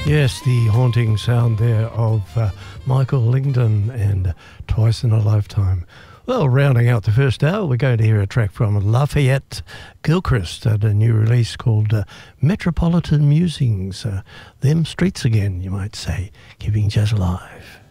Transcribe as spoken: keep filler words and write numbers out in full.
Yes, the haunting sound there of uh, Michael Lingdon and Twice in a Lifetime. Well, rounding out the first hour, we're going to hear a track from Lafayette Gilchrist at a new release called uh, Metropolitan Musings. Uh, them streets again, you might say, keeping jazz alive.